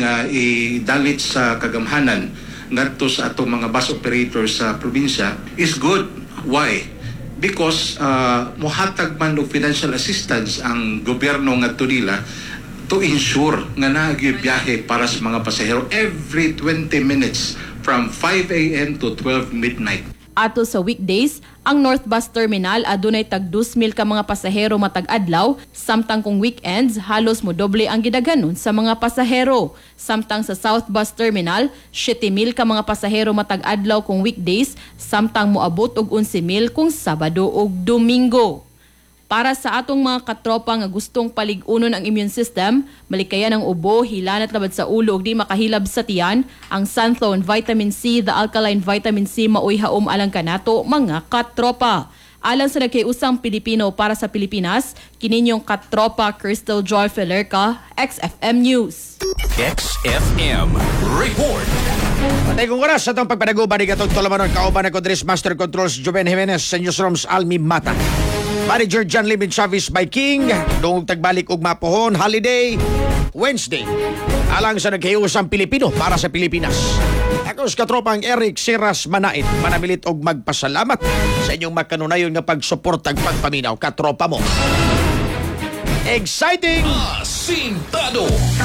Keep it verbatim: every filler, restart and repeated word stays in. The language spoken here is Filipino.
nga idalit sa kagamhanan ngadto sa atong mga bus operators sa probinsya is good. Why? Because uh, mohatag man og financial assistance ang gobyerno ngadto nila to ensure nga naagyo biyahe para sa mga pasahero every twenty minutes from five a m to twelve midnight. Ato sa weekdays, ang North Bus Terminal adunay tag two mil ka mga pasahero matag adlaw, samtang kung weekends halos mo doble ang gidaghanon sa mga pasahero. Samtang sa South Bus Terminal, seven mil ka mga pasahero matag adlaw kung weekdays, samtang moabot og eleven mil kung Sabado ug Domingo. Para sa atong mga katropa nga gustong palig-unon ang immune system, malikayan ang ubo, hilanat labad sa ulo ug di makahilab sa tiyan, ang Santhone Vitamin C, the alkaline vitamin C maoy haom alang kanato mga katropa. Alang sa nagkiusang Pilipino para sa Pilipinas, kininyong katropa Crystal Joy Felerca, X F M News. X F M Report. Patay kong oras sa itong pagpanaguban ni Gatong Tolamanon, kauban ako Dres Master Controls Joven Jimenez sa Newsrooms Almi Mata. Manager John Limit Chavez by King, noong tagbalik og mapohon, holiday, Wednesday. Alang sa naghiusang Pilipino para sa Pilipinas. Ako sa katropang Eric Siras Manait, manamilit og magpasalamat sa inyong makanunayon nga pagsuportag pagpaminaw katropa mo. Exciting! Asintado!